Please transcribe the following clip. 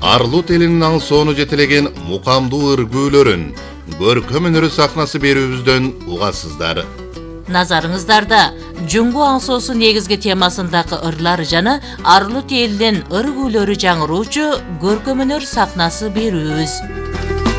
Arlut elinin аңсоону жетелеген мукамдуу ыргүүлөрүн, көркөм өнөрү сахнасы берүүбүздөн угасыздар. Назарыңыздарда Жүңгү аңсоосу негизги темасындагы ырлар жана Arlut элинин ыргүүлөрү жаңыруучу көркөм өнөр сахнасы берүүбүз.